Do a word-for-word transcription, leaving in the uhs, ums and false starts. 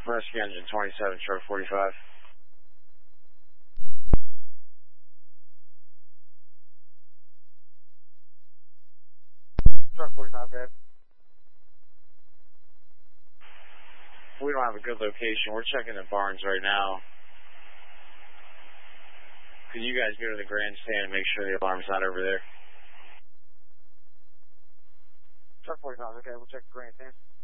Rescue engine twenty-seven, truck forty-five. Truck forty-five, go ahead. We don't have a good location. We're checking the barns right now. Can you guys go to the grandstand and make sure the alarm's not over there? Truck forty-five, okay, we'll check the grandstand.